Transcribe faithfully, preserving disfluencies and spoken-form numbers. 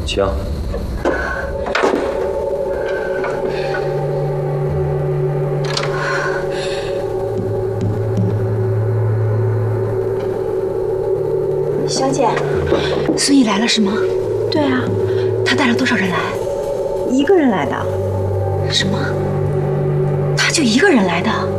请。 小姐， 孙毅来了是吗？ 对啊， 他带了多少人来？ 一个人来的。 什么？他就一个人来的？